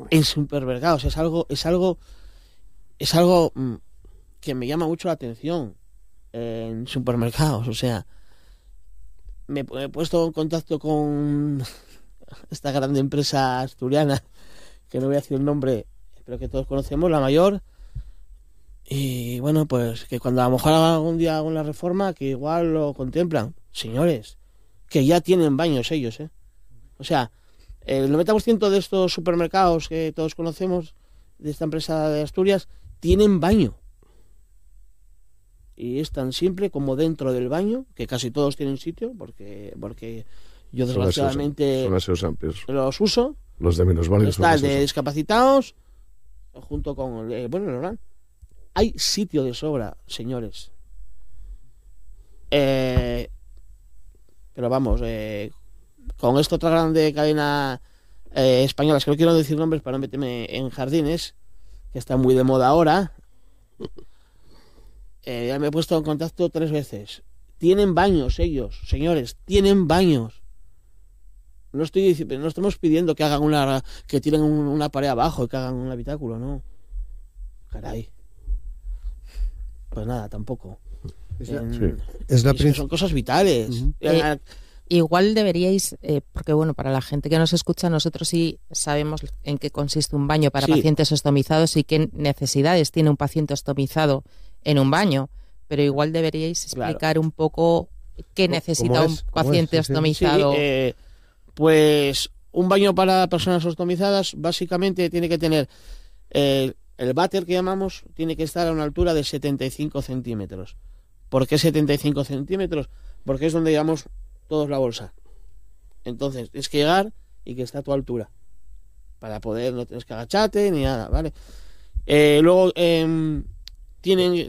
en supermercados. Es algo que me llama mucho la atención en supermercados. O sea, me he puesto en contacto con esta grande empresa asturiana, que no voy a decir el nombre, pero que todos conocemos, la mayor. Y bueno, pues que cuando a lo mejor algún día hago una reforma, que igual lo contemplan. Señores, que ya tienen baños ellos, ¿eh? O sea, el 90% de estos supermercados que todos conocemos, de esta empresa de Asturias, tienen baño. Y es tan simple como dentro del baño, que casi todos tienen sitio, porque yo desgraciadamente son esos amplios. Los uso. Los de minusválidos. Está el de discapacitados, junto con el Loran. Hay sitio de sobra, señores. Pero vamos, con esta otra grande cadena española, que no quiero decir nombres para no meterme en jardines, que está muy de moda ahora, ya me he puesto en contacto 3 veces. Tienen baños ellos, señores, tienen baños. No estamos pidiendo que hagan que tiren una pared abajo y que hagan un habitáculo, no. Caray. Pues nada, tampoco. Son cosas vitales. Uh-huh. Igual deberíais, porque bueno, para la gente que nos escucha, nosotros sí sabemos en qué consiste un baño para pacientes ostomizados y qué necesidades tiene un paciente ostomizado en un baño, pero igual deberíais explicar un poco qué necesita un paciente ostomizado. Pues un baño para personas ostomizadas básicamente tiene que tener el váter que llamamos, tiene que estar a una altura de 75 centímetros. ¿Por qué 75 centímetros? Porque es donde llevamos todos la bolsa. Entonces tienes que llegar y que esté a tu altura para poder, no tienes que agacharte ni nada, ¿vale? Luego tienen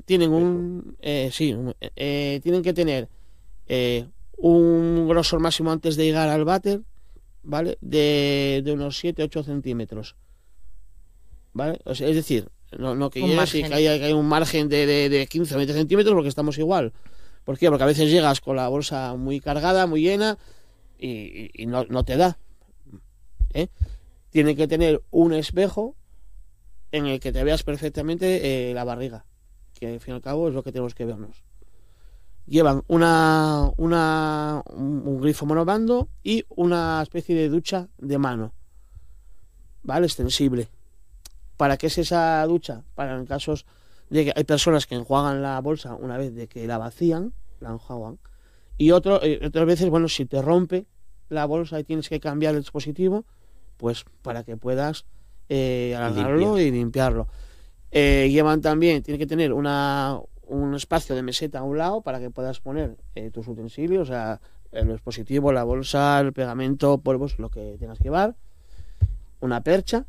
que tener un grosor máximo antes de llegar al váter, ¿vale? De unos 7-8 centímetros, ¿vale? O sea, es decir, no que llegues y que hay un margen de 15 o 20 centímetros, porque estamos igual. ¿Por qué? Porque a veces llegas con la bolsa muy cargada, muy llena y no te da, ¿eh? Tiene que tener un espejo en el que te veas perfectamente la barriga, que al fin y al cabo es lo que tenemos que vernos. Llevan un grifo monobando y una especie de ducha de mano, ¿vale? Extensible. ¿Para qué es esa ducha? Para en casos de que hay personas que enjuagan la bolsa una vez de que la vacían, la enjuagan, y otras veces, bueno, si te rompe la bolsa y tienes que cambiar el dispositivo, pues para que puedas alargarlo y limpiarlo. Llevan también, tiene que tener un espacio de meseta a un lado para que puedas poner tus utensilios, o sea, el dispositivo, la bolsa, el pegamento, polvos, lo que tengas que llevar, una percha,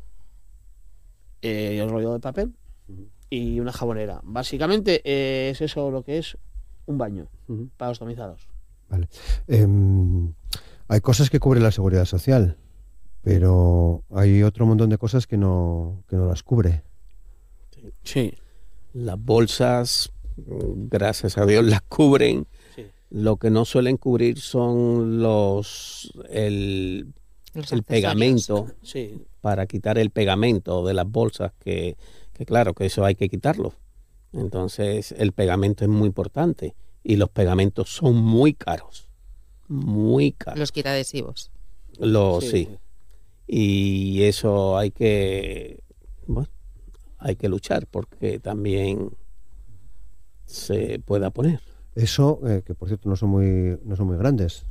y un rollo de papel y una jabonera. Básicamente es eso lo que es un baño para ostomizados. Vale. Hay cosas que cubre la Seguridad Social, pero hay otro montón de cosas que no las cubre. Sí. Las bolsas, gracias a Dios, las cubren. Sí. Lo que no suelen cubrir son el pegamento, sí, para quitar el pegamento de las bolsas, que claro, que eso hay que quitarlo. Entonces el pegamento es muy importante y los pegamentos son muy caros. Muy caros. Los quitadhesivos. Sí. Y eso hay que luchar porque también se pueda poner. Eso, que por cierto no son muy grandes.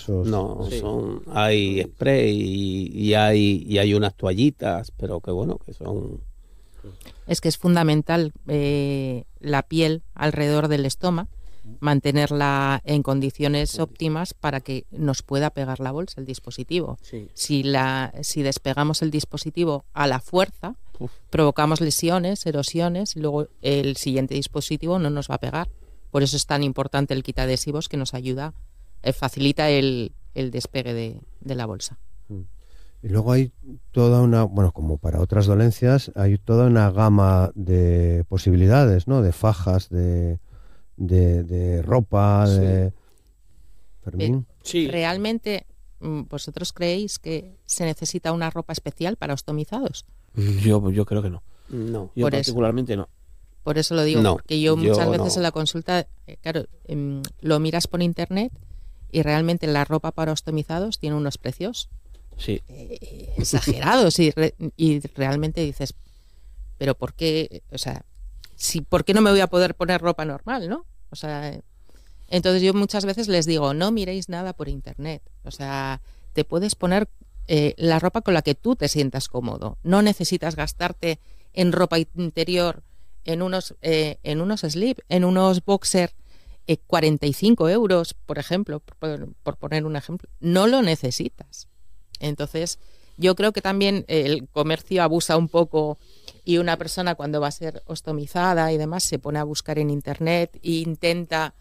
Hay spray y hay unas toallitas, pero que bueno, que son... Es que es fundamental la piel alrededor del estómago, mantenerla en condiciones óptimas para que nos pueda pegar la bolsa, el dispositivo. Sí. Si despegamos el dispositivo a la fuerza, provocamos lesiones, erosiones, y luego el siguiente dispositivo no nos va a pegar. Por eso es tan importante el quitadhesivos, que nos ayuda, facilita el despegue de la bolsa. Y luego hay toda una, bueno, como para otras dolencias, hay toda una gama de posibilidades, ¿no? De fajas, de ropa, de... ¿Fermín? Sí. ¿Realmente vosotros creéis que se necesita una ropa especial para ostomizados? Yo creo que no. No. Yo Por eso. particularmente no. Por eso lo digo, No, porque yo muchas veces no. en la consulta, claro, lo miras por internet y realmente la ropa para ostomizados tiene unos precios Sí. exagerados y realmente dices, pero ¿por qué? O sea, ¿por qué no me voy a poder poner ropa normal, no? O sea, entonces yo muchas veces les digo, no miréis nada por internet. O sea, te puedes poner la ropa con la que tú te sientas cómodo. No necesitas gastarte en ropa interior, en unos slip, en unos boxer 45 euros, por ejemplo, por poner un ejemplo. No lo necesitas. Entonces, yo creo que también el comercio abusa un poco y una persona cuando va a ser ostomizada y demás se pone a buscar en internet e intenta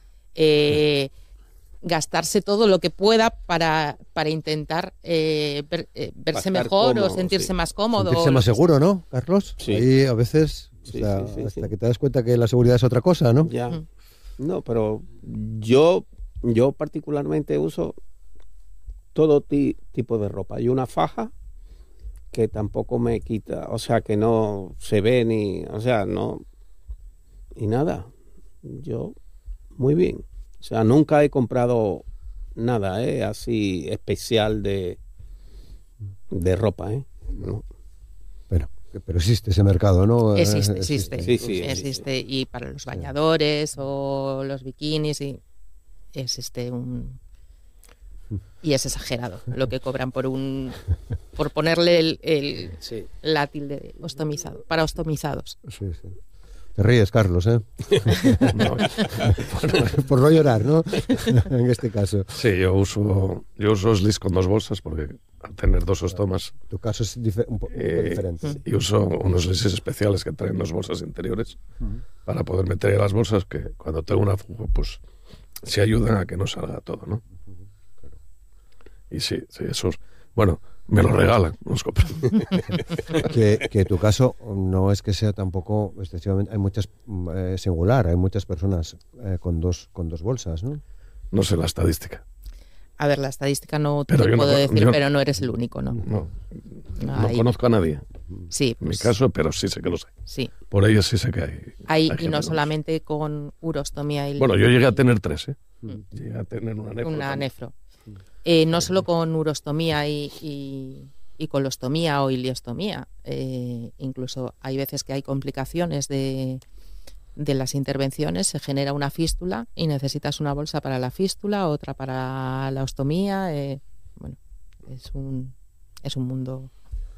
gastarse todo lo que pueda para intentar verse mejor cómodo, o sentirse sí. más cómodo. Sentirse más seguro, ¿no, Carlos? Sí. Ahí a veces, Sí, sí, hasta sí. que te das cuenta que la seguridad es otra cosa, ¿no? Ya. Mm. No, pero yo particularmente uso todo tipo de ropa. Y una faja que tampoco me quita, o sea, que no se ve ni, o sea, no, y nada. Yo, muy bien. O sea, nunca he comprado nada, así especial de ropa, No. Pero existe ese mercado, ¿no? Existe. Sí, sí, Existe. Y para los bañadores o los bikinis existe y es exagerado lo que cobran por ponerle Sí. la tilde ostomizado, para ostomizados. Sí, sí. Te ríes, Carlos, ¿eh? Por no llorar, ¿no? En este caso. Sí, yo uso slis con 2 bolsas porque al tener 2 ostomas Tu caso es un poco diferente. y uso unos slis especiales que traen 2 bolsas interiores para poder meter en las bolsas que cuando tengo una fuga pues se ayudan a que no salga todo, ¿no? Y sí, esos, bueno, me lo regalan, los compran. Que tu caso no es que sea tampoco excesivamente, hay muchas singular, hay muchas personas con dos bolsas, ¿no? No sé la estadística. A ver, la estadística no te Pero lo yo no puedo con- decir, yo- pero no eres el único, ¿no? No Hay- conozco a nadie Sí, en mi pues, caso, pero sí sé que lo sé. sí. Por ello sí sé que hay Hay, y gente no con- solamente con urostomía y Bueno, yo llegué a tener 3, ¿eh? Llegué a tener una nefro. una también. nefro. No solo con urostomía y colostomía o iliostomía. Incluso hay veces que hay complicaciones de las intervenciones, se genera una fístula y necesitas una bolsa para la fístula, otra para la ostomía. Bueno, es un mundo.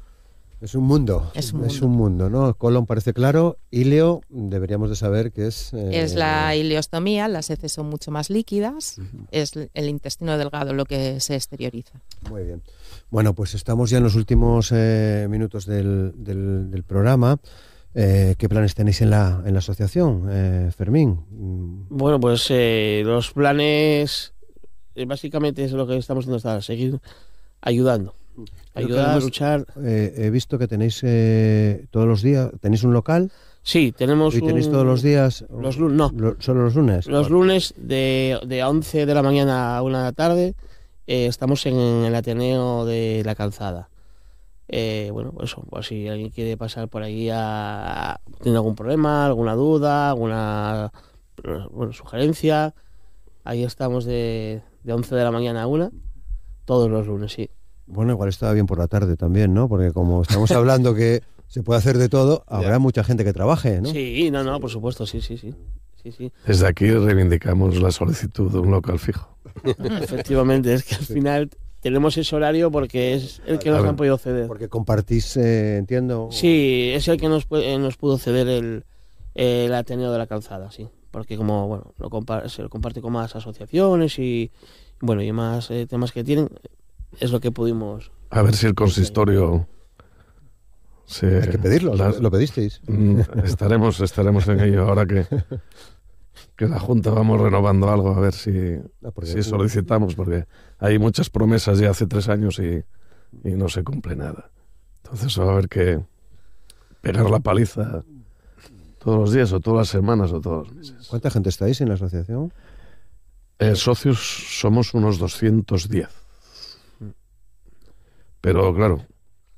Es un mundo. Es un Es un mundo, ¿no? Colon parece claro. Ilio, deberíamos de saber que es... Es la ileostomía, las heces son mucho más líquidas, es el intestino delgado lo que se exterioriza. Muy bien. Bueno, pues estamos ya en los últimos minutos del programa. ¿Qué planes tenéis en la asociación, Fermín? Bueno, pues los planes básicamente es lo que estamos haciendo hasta seguir ayudando. Creo que Ayudar a además, luchar. He visto que tenéis todos los días, ¿tenéis un local? Sí, tenemos ¿Y tenéis todos los días? Los lunes, no. ¿Solo los lunes? Los lunes de 11 de la mañana a 1 de la tarde estamos en el Ateneo de la Calzada. Bueno, pues eso, pues si alguien quiere pasar por ahí tiene algún problema, alguna duda, alguna sugerencia, ahí estamos de 11 de la mañana a 1, todos los lunes, sí. Bueno, igual estaba bien por la tarde también, ¿no? Porque como estamos hablando que se puede hacer de todo, habrá mucha gente que trabaje, ¿no? Sí, no, por supuesto, sí. Sí. Desde aquí reivindicamos la solicitud de un local fijo. Efectivamente, es que al final tenemos ese horario porque es el que nos han podido ceder. Porque compartís, entiendo... Sí, es el que nos pudo ceder el Ateneo de la Calzada, sí. Porque como, bueno, se lo comparte con más asociaciones y, bueno, y más temas que tienen, es lo que pudimos... A ver si el consistorio... Hay que pedirlo, lo pedisteis. Estaremos en ello ahora que la Junta vamos renovando algo, a ver si solicitamos, porque hay muchas promesas ya hace 3 años y no se cumple nada. Entonces va a haber que pegar la paliza todos los días o todas las semanas o todos los meses. ¿Cuánta gente estáis en la asociación? Socios somos unos 210. Pero claro,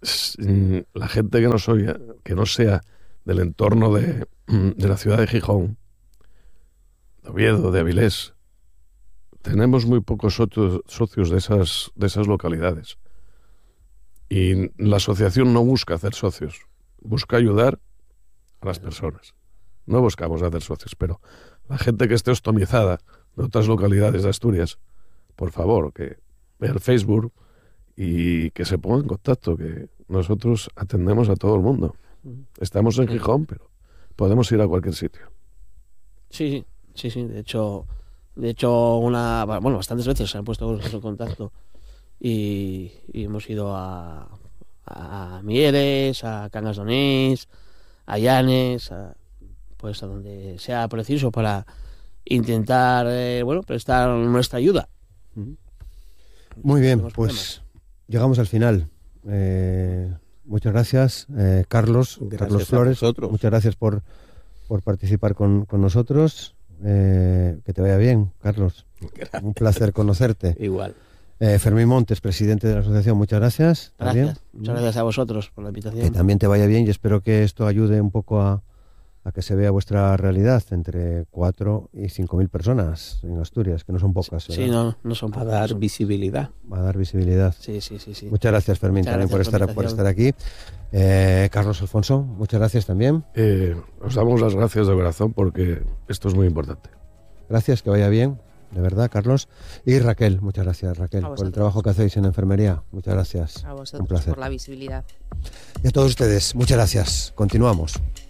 la gente que no sea del entorno de la ciudad de Gijón, de Oviedo, de Avilés, tenemos muy pocos socios de esas localidades. Y la asociación no busca hacer socios, busca ayudar a las personas. No buscamos hacer socios, pero la gente que esté ostomizada de otras localidades de Asturias, por favor, que vea el Facebook y que se ponga en contacto, que nosotros atendemos a todo el mundo. Estamos en Gijón, pero podemos ir a cualquier sitio. Sí. De hecho, bastantes veces se han puesto en contacto y hemos ido a Mieres, a Cangas d'Onís, a Llanes, a donde sea preciso para intentar, prestar nuestra ayuda. Muy bien, pues llegamos al final. Muchas gracias, Carlos Flores. Muchas gracias por participar con nosotros. Que te vaya bien, Carlos. Gracias. Un placer conocerte. Igual. Fermín Montes, presidente de la asociación, muchas gracias. Gracias. Muchas gracias a vosotros por la invitación. Que también te vaya bien y espero que esto ayude un poco a que se vea vuestra realidad entre 4 y 5.000 personas en Asturias, que no son pocas. Sí, no son pocas. A dar visibilidad. Va a dar visibilidad. Sí. Muchas gracias, Fermín, Muchas también gracias por estar aquí. Carlos Alfonso, muchas gracias también. Os damos las gracias de corazón porque esto es muy importante. Gracias, que vaya bien, de verdad, Carlos. Y Raquel, muchas gracias, Raquel, por el trabajo que hacéis en enfermería. Muchas gracias. A vosotros un placer. por la visibilidad. Y a todos ustedes, muchas gracias. Continuamos.